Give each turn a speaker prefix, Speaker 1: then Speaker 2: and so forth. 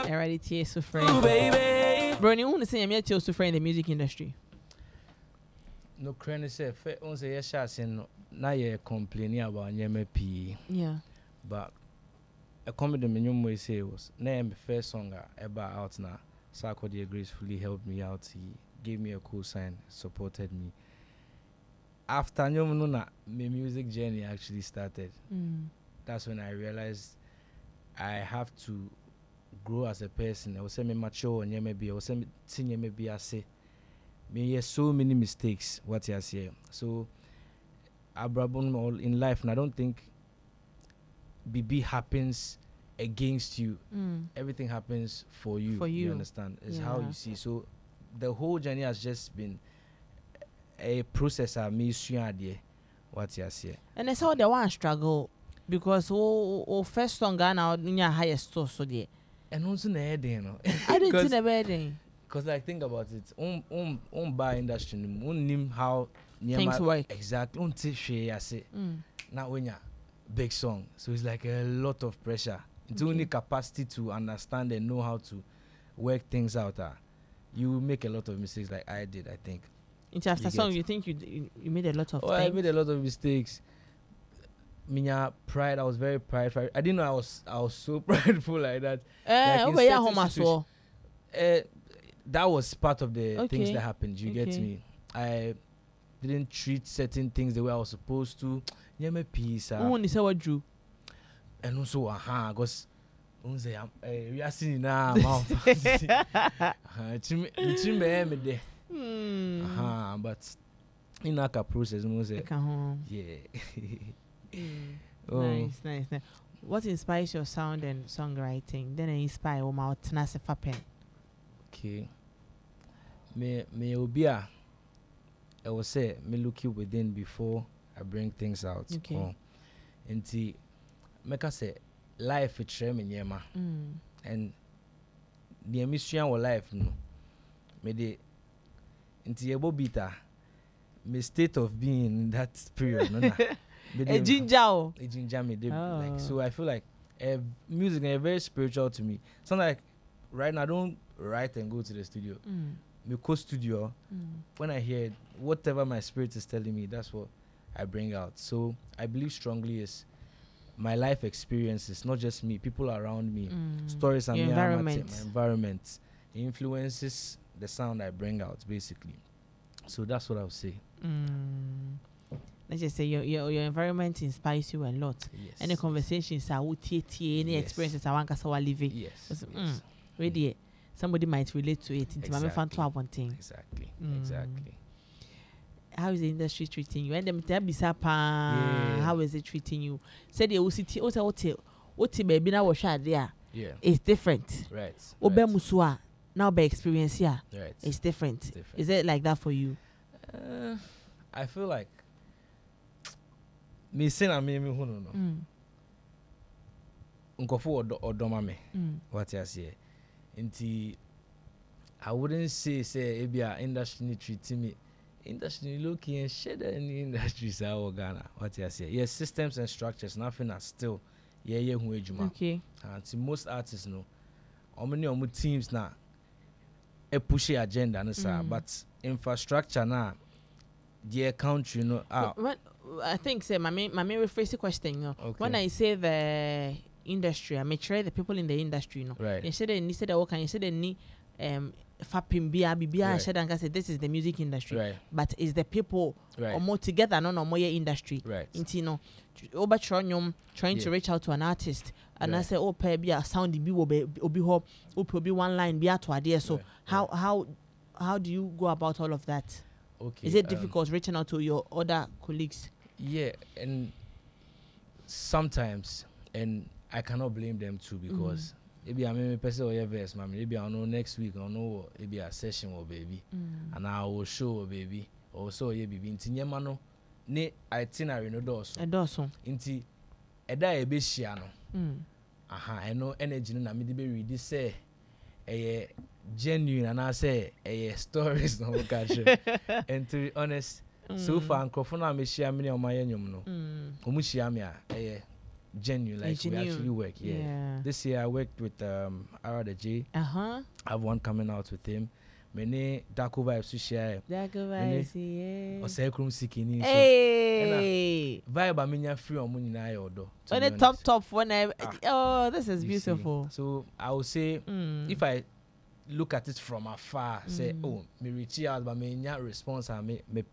Speaker 1: Already tears so friend. Baby. Bro, you want to say I'm tears so friend in the music industry?
Speaker 2: No credit say on say yes saying na ye complaining about nyeme.
Speaker 1: Yeah.
Speaker 2: But a comedy minimum way say was name first song about out now. Sarkodie gracefully helped me out. He gave me a cool sign, supported me. After my music journey actually started. That's when I realized I have to grow as a person. I was saying mature and maybe I was saying maybe I say me so many mistakes what you say. So all in life, and I don't think BB happens against you. Everything happens for you. You understand? It's how you see. So the whole journey has just been a process of me seeing what you say.
Speaker 1: And it's how the one struggle because first song now in your highest store so there.
Speaker 2: And also na heading, no.
Speaker 1: I didn't see the wedding.
Speaker 2: Because like think about it, bar industry, name how
Speaker 1: things work.
Speaker 2: Exactly. I say. Now when you big song, so it's like a lot of pressure. It's only capacity to understand and know how to work things out. You make a lot of mistakes, like I did. I think.
Speaker 1: Into after song, you think you made a lot of.
Speaker 2: Oh, I made a lot of mistakes. Minya pride. I was very prideful. I didn't know I was so prideful like that. That was part of the things that happened. You get me? I didn't treat certain things the way I was supposed to. Yeah, me peace.
Speaker 1: Who say what Drew?
Speaker 2: And also, because we are seeing now. But in our process,
Speaker 1: Nice. What inspires your sound and songwriting? Then it inspire my tenacity fappen.
Speaker 2: Okay. Me obia. I will say me look you within before I bring things out.
Speaker 1: Okay.
Speaker 2: Nti make I say life it share me nyema. And the emission of life no. Me de nti ebo bita me state of being in that period no na.
Speaker 1: A ginger
Speaker 2: me de like so I feel like music is very spiritual to me. Something like right now I don't write and go to the studio. Me go studio when I hear it, whatever my spirit is telling me, that's what I bring out. So I believe strongly is my life experiences, not just me, people around me, stories and my environment influences the sound I bring out basically. So that's what I would say.
Speaker 1: Let's just say your environment inspires you a lot.
Speaker 2: Yes.
Speaker 1: And the conversations are any experiences I want to live.
Speaker 2: Yes.
Speaker 1: Ready. Somebody might relate to it.
Speaker 2: Exactly.
Speaker 1: How is the industry treating you? And them how is it treating you? Said the OCT what baby now was there.
Speaker 2: Yeah.
Speaker 1: It's different.
Speaker 2: Right.
Speaker 1: Obe musua now by experience here.
Speaker 2: Right.
Speaker 1: It's different. Is it like that for you?
Speaker 2: I feel like me say na me hu no. Nkofo odoma me. What you say? Nti I wouldn't say ebia industry treating me. Industry looking and share any industries are Ghana. What you say? Yes, systems and structures. Nothing are still. Who ejuma.
Speaker 1: Okay.
Speaker 2: And most artists know. How many teams now? A pushy agenda, but infrastructure now. The country,
Speaker 1: I think say my main rephrase the question. Okay. When I say the industry, I may try the people in the industry.
Speaker 2: Right.
Speaker 1: You said you said they need Fapim BIA said and say this is the music industry.
Speaker 2: Right.
Speaker 1: But is the people or more together no more industry.
Speaker 2: Right.
Speaker 1: Over trying to reach out to an artist and I say be a sound be one line be to idea. So how do you go about all of that?
Speaker 2: Okay.
Speaker 1: Is it difficult reaching out to your other colleagues?
Speaker 2: Yeah, and sometimes, and I cannot blame them too because maybe I mean person or verse, maybe I'll know next week I'll know maybe a session or baby, and I will show baby or so baby. Inti nyemano ne itinerary no doso. Inti eda ebe shia no. I know energy no na me de be read say genuine and I say stories no catch. And to be honest, so far microphone na me share me on my enyum no. Omu share me genuine, like we actually work. Yeah. This year I worked with Ara the J. I have one coming out with him. Many Daco vibes to share.
Speaker 1: Daco vibes, yeah.
Speaker 2: Or Sacrum Sikini.
Speaker 1: Hey.
Speaker 2: Vibe I mean free on money na yodo.
Speaker 1: On the top one. Oh, this is beautiful.
Speaker 2: See. So I would say if I look at it from afar, say, oh, me reach out, but me not response, I me